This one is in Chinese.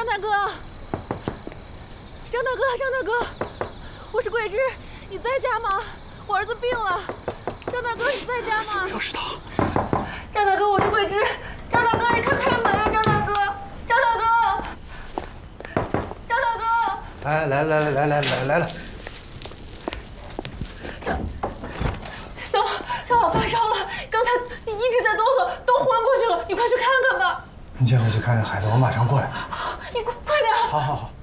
张大哥，张大哥，张大哥，我是桂枝，你在家吗？我儿子病了，张大哥你在家吗？ 怎么又是他？ 张大哥，我是桂枝，张大哥你快开门啊！张大哥，张大哥，张大哥， 来了。 小宝发烧了，刚才你一直在哆嗦，都昏过去了，你快去看看吧。 你先回去看着孩子，我马上过来。 你快点。 好。